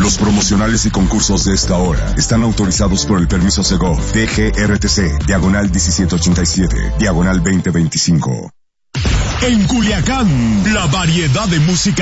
Los promocionales y concursos de esta hora están autorizados por el permiso Segov, DGRTC, diagonal 1787, diagonal 2025. En Culiacán, la variedad de música